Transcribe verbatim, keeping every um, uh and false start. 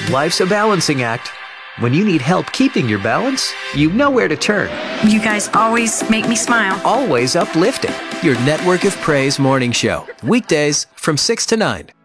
Life's a balancing act. When you need help keeping your balance, you know where to turn. You guys always make me smile. Always uplifting. Your Network of Praise morning show. Weekdays from six to nine.